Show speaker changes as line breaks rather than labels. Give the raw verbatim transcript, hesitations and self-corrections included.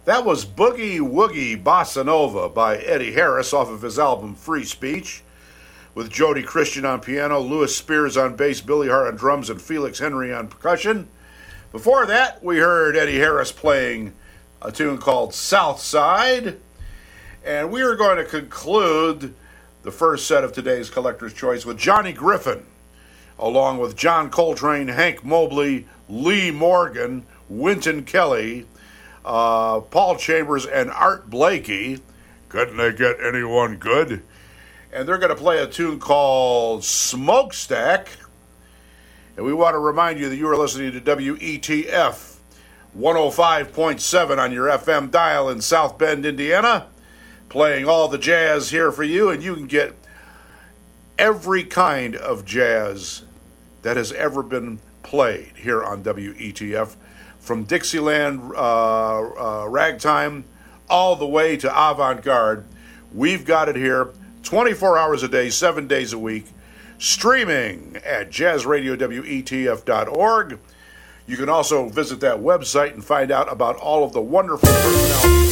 That was Boogie Woogie Bossa Nova by Eddie Harris off of his album Free Speech, with Jody Christian on piano, Louis Spears on bass, Billy Hart on drums, and Felix Henry on percussion. Before that, we heard Eddie Harris playing a tune called South Side. And we are going to conclude the first set of today's Collector's Choice with Johnny Griffin, along with John Coltrane, Hank Mobley, Lee Morgan, Wynton Kelly, uh, Paul Chambers, and Art Blakey. Couldn't they get anyone good? And they're going to play a tune called Smokestack. And we want to remind you that you are listening to W E T F one oh five point seven on your F M dial in South Bend, Indiana, playing all the jazz here for you, and you can get every kind of jazz that has ever been played here on W E T F, from Dixieland uh, uh, ragtime all the way to avant-garde. We've got it here twenty-four hours a day, seven days a week, streaming at jazz radio W E T F dot org. You can also visit that website and find out about all of the wonderful personalities.